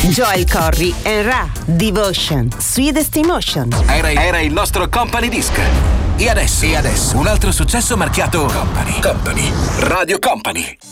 Joel Corry and Ra, Devotion, Sweetest Emotion. Era il nostro company disc. E adesso un altro successo marchiato Company. Radio Company.